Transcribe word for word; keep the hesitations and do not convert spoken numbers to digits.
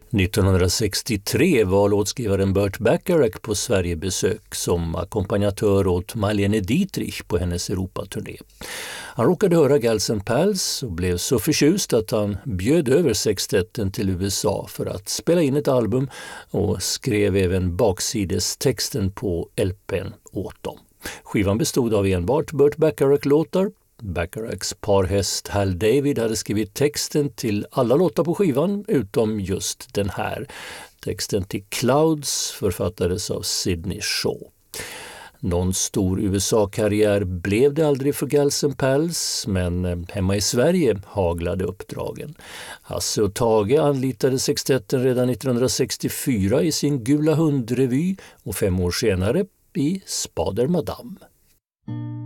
nittonhundrasextiotre var låtskrivaren Burt Bacharach på Sverigebesök som ackompanjatör åt Marlene Dietrich på hennes Europaturné. Han råkade höra Gals and Pals och blev så förtjust att han bjöd över sextetten till U S A för att spela in ett album och skrev även baksidestexten på L P:n åt dem. Skivan bestod av enbart Burt Bacharach-låtar. Bacharachs parhäst Hal David hade skrivit texten till alla låtar på skivan utom just den här. Texten till Clouds författades av Sidney Shaw. Någon stor U S A-karriär blev det aldrig för Gals and Pals, men hemma i Sverige haglade uppdragen. Hasse och Tage anlitade sextetten redan nittonhundrasextiofyra i sin Gula hundrevy och fem år senare i Spader Madame.